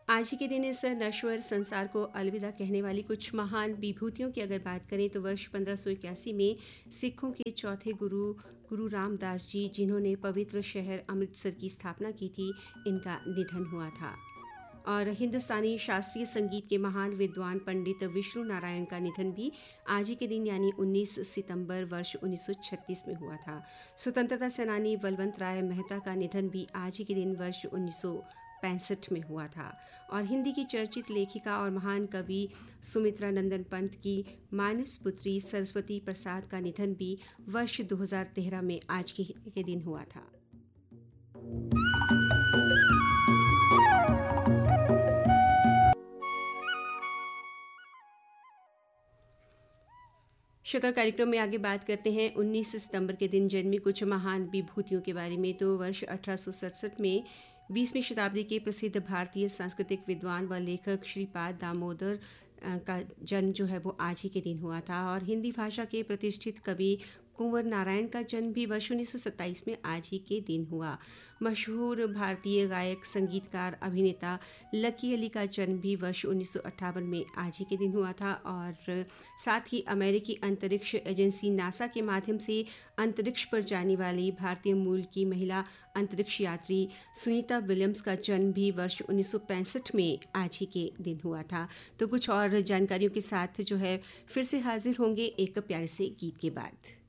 आज ही के दिन इस नश्वर संसार को अलविदा कहने वाली कुछ महान विभूतियों की अगर बात करें तो वर्ष 1581 में सिखों के चौथे गुरु रामदास जी, जिन्होंने पवित्र शहर अमृतसर की स्थापना की थी, इनका निधन हुआ था। और हिंदुस्तानी शास्त्रीय संगीत के महान विद्वान पंडित विष्णु नारायण का निधन भी आज ही के दिन यानी 19 सितंबर वर्ष 1936 में हुआ था। स्वतंत्रता सेनानी बलवंत राय मेहता का निधन भी आज ही के दिन वर्ष 1965 में हुआ था। और हिंदी की चर्चित लेखिका और महान कवि सुमित्रा नंदन पंत की मानस पुत्री सरस्वती प्रसाद का निधन भी वर्ष 2013 में आज के दिन हुआ था। श्रोता, कार्यक्रम में आगे बात करते हैं 19 सितंबर के दिन जन्मी कुछ महान विभूतियों के बारे में। तो वर्ष 1867 में 20वीं शताब्दी के प्रसिद्ध भारतीय सांस्कृतिक विद्वान व लेखक श्रीपाद दामोदर का जन्म जो है वो आज ही के दिन हुआ था। और हिंदी भाषा के प्रतिष्ठित कवि कुंवर नारायण का जन्म भी वर्ष 1927 में आज ही के दिन हुआ। मशहूर भारतीय गायक, संगीतकार, अभिनेता लकी अली का जन्म भी वर्ष 1958 में आज ही के दिन हुआ था। और साथ ही अमेरिकी अंतरिक्ष एजेंसी नासा के माध्यम से अंतरिक्ष पर जाने वाली भारतीय मूल की महिला अंतरिक्ष यात्री सुनीता विलियम्स का जन्म भी वर्ष 1965 में आज ही के दिन हुआ था। तो कुछ और जानकारियों के साथ जो है फिर से हाजिर होंगे एक प्यारे से गीत के बाद।